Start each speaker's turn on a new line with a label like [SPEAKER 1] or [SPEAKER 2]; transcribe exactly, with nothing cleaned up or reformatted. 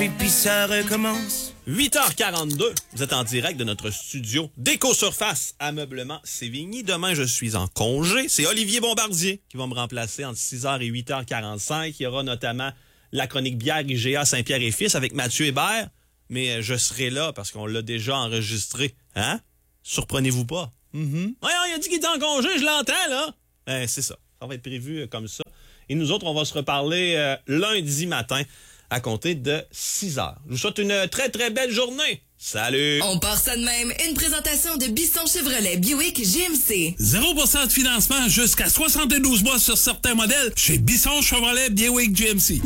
[SPEAKER 1] café puis ça recommence.
[SPEAKER 2] huit heures quarante-deux, vous êtes en direct de notre studio d'Éco-Surface Ameublement Sévigny. Demain, je suis en congé. C'est Olivier Bombardier qui va me remplacer entre six heures et huit heures quarante-cinq. Il y aura notamment la chronique bière I G A Saint-Pierre et Fils avec Mathieu Hébert. Mais je serai là parce qu'on l'a déjà enregistré. Hein? Surprenez-vous pas. Mm-hmm. Ouais, il a dit qu'il était en congé, je l'entends, là. Ben, c'est ça. Ça va être prévu comme ça. Et nous autres, on va se reparler euh, lundi matin à compter de six heures. Je vous souhaite une très, très belle journée. Salut!
[SPEAKER 3] On part ça de même. Une présentation de Bisson Chevrolet Buick G M C.
[SPEAKER 4] zéro pour cent de financement jusqu'à soixante-douze mois sur certains modèles chez Bisson Chevrolet Buick G M C.